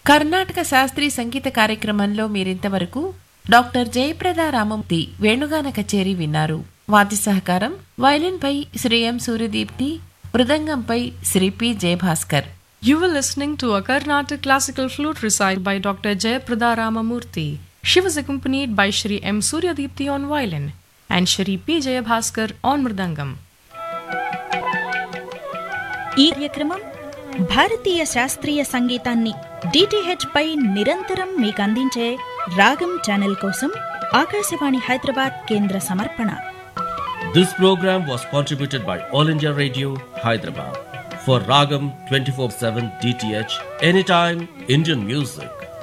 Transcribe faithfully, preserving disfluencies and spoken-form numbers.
కర్ణాటక శాస్త్రీయ సంగీత కార్యక్రమంలో మీరింతవరకు డాక్టర్ జయప్రద రామమూర్తి వేణుగాన కచేరీ విన్నారు. వాద్య సహకారం వయలిన్పై శ్రీ ఎం Suryadeepti, మృదంగంపై Shri P Jayabhaskar. You were listening to a Carnatic classical flute recital by Doctor Jayaprada Ramamurthy. She was accompanied by Shri M. Suryadipti on violin and Shri P. Jayabhaskar on mridangam. ఈ కార్యక్రమం భారతీయ శాస్త్రీయ సంగీతాన్ని డిటిహెచ్ పై నిరంతరం మీకు అందించే రాగం ఛానల్ కోసం ఆకాశవాణి హైదరాబాద్ కేంద్ర సమర్పణ. This program was contributed by All India Radio, Hyderabad. For Ragam twenty-four seven D T H, anytime Indian music.